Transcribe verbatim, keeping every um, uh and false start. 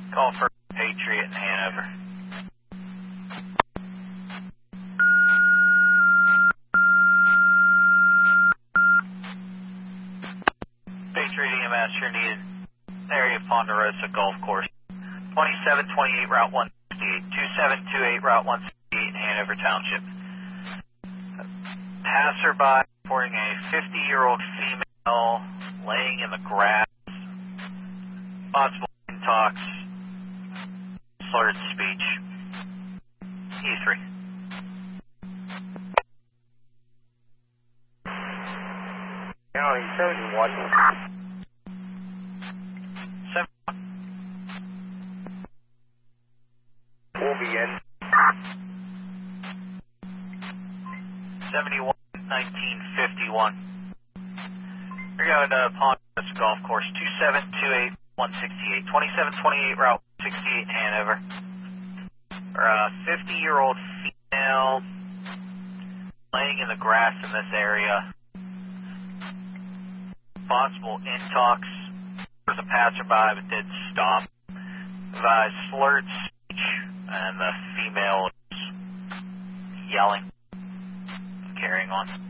Call for Patriot in Hanover. Patriot E M S, you're needed. Area Ponderosa Golf Course. twenty-seven twenty-eight Route one sixty-eight. twenty-seven twenty-eight Route one sixty-eight in Hanover Township. Passerby reporting a fifty-year-old female laying in the grass. Possible intox. Slurred speech. E three. County seventy-one. We'll be in. seventy-one nineteen fifty-one. We're going to Ponderosa Golf Course, twenty-seven twenty-eight one sixty-eight. twenty-seven twenty-eight Route one sixty-eight in Hanover. Or a fifty-year-old female laying in the grass in this area. Possible intox. There was a passerby but did stop. Advised slurred speech, and the female is yelling, carrying on.